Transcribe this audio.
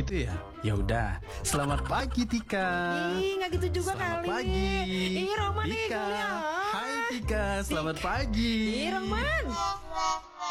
gitu ya? Ya udah, selamat pagi Tika. Ih, nggak gitu juga Selamat kali. pagi. Ih, Roman nih Tika. kali ya. Hai Tika, selamat pagi. Ih, Roman.